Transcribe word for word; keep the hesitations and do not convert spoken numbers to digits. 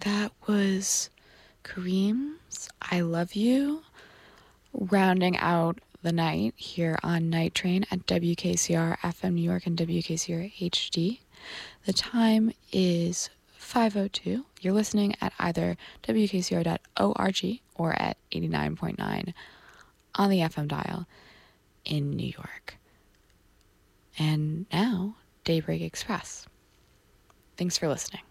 That was Kareem's I Love You, rounding out the night here on Night Train at W K C R F M New York and W K C R H D. The time is five oh two. You're listening at either W K C R dot org or at eighty-nine point nine on the F M dial in New York. And now, Daybreak Express. Thanks for listening.